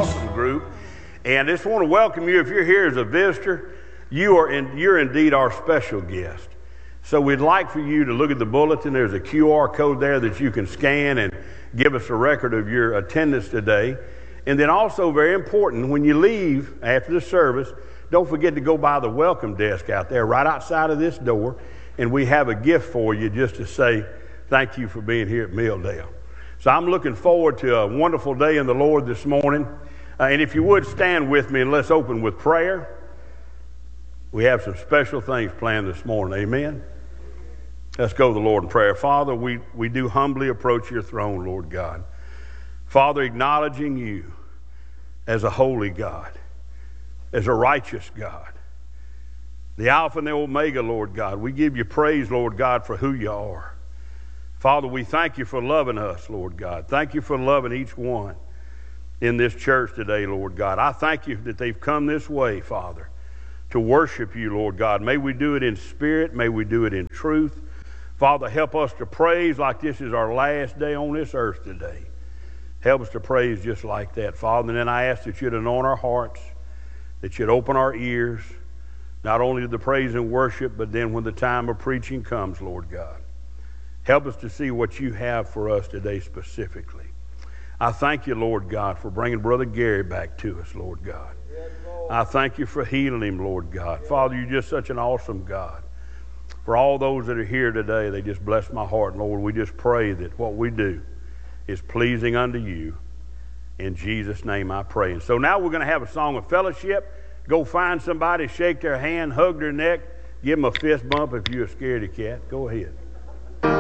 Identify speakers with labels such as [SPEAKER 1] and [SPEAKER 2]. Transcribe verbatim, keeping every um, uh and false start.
[SPEAKER 1] awesome group. And I just want to welcome you. If you're here as a visitor, you are in, you're indeed our special guest. So we'd like for you to look at the bulletin. There's a Q R code there that you can scan and give us a record of your attendance today. And then also, very important, when you leave after the service, don't forget to go by the welcome desk out there right outside of this door. And we have a gift for you just to say thank you for being here at Milldale. So I'm looking forward to a wonderful day in the Lord this morning. Uh, and if you would stand with me and let's open with prayer. We have some special things planned this morning. Amen. Let's go to the Lord in prayer. Father, we, we do humbly approach your throne, Lord God. Father, acknowledging you as a holy God, as a righteous God, the Alpha and the Omega, Lord God. We give you praise, Lord God, for who you are. Father, we thank you for loving us, Lord God. Thank you for loving each one in this church today, Lord God. I thank you that they've come this way, Father, to worship you, Lord God. May we do it in spirit. May we do it in truth. Father, help us to praise like this is our last day on this earth today. Help us to praise just like that, Father. And then I ask that you'd anoint our hearts, that you'd open our ears, not only to the praise and worship, but then when the time of preaching comes, Lord God. Help us to see what you have for us today specifically. I thank you, Lord God, for bringing Brother Gary back to us, Lord God. I thank you for healing him, Lord God. Father, you're just such an awesome God. For all those that are here today, they just bless my heart. Lord, we just pray that what we do is pleasing unto you. In Jesus' name I pray. And so now we're going to have a song of fellowship. Go find somebody, shake their hand, hug their neck, give them a fist bump if you're a scaredy cat. Go ahead.